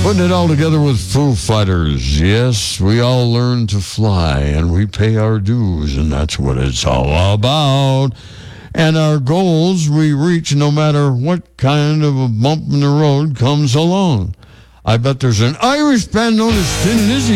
Putting it all together with Foo Fighters. Yes, we all learn to fly and we pay our dues, and that's what it's all about. And our goals we reach no matter what kind of a bump in the road comes along. I bet there's an Irish band known as Tin Lizzy